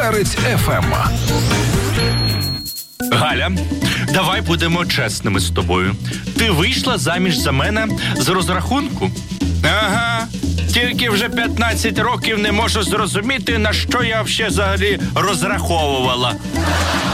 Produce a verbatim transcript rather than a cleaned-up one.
Перець еф ем. Галя, давай будемо чесними з тобою. Ти вийшла заміж за мене з розрахунку? Ага. Тільки вже п'ятнадцять років не можу зрозуміти, на що я взагалі розраховувала.